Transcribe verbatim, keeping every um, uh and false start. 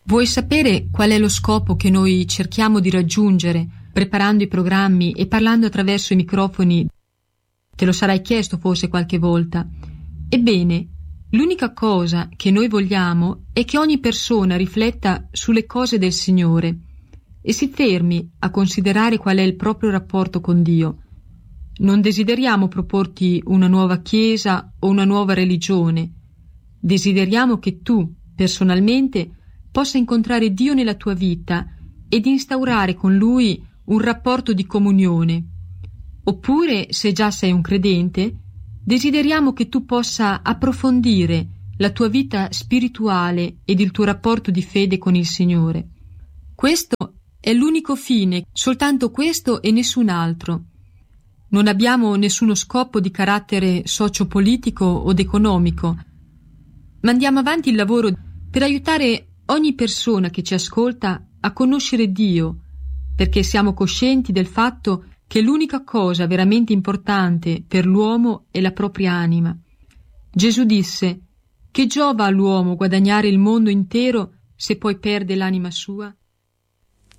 Vuoi sapere qual è lo scopo che noi cerchiamo di raggiungere preparando i programmi e parlando attraverso i microfoni? Te lo sarai chiesto forse qualche volta. Ebbene, l'unica cosa che noi vogliamo è che ogni persona rifletta sulle cose del Signore e si fermi a considerare qual è il proprio rapporto con Dio. Non desideriamo proporti una nuova chiesa o una nuova religione. Desideriamo che tu, personalmente, possa incontrare Dio nella tua vita ed instaurare con Lui un rapporto di comunione. Oppure, se già sei un credente, desideriamo che tu possa approfondire la tua vita spirituale ed il tuo rapporto di fede con il Signore. Questo è l'unico fine, soltanto questo e nessun altro. Non abbiamo nessuno scopo di carattere sociopolitico o economico. Mandiamo avanti il lavoro per aiutare ogni persona che ci ascolta a conoscere Dio, perché siamo coscienti del fatto che l'unica cosa veramente importante per l'uomo è la propria anima. Gesù disse: «Che giova all'uomo guadagnare il mondo intero se poi perde l'anima sua?»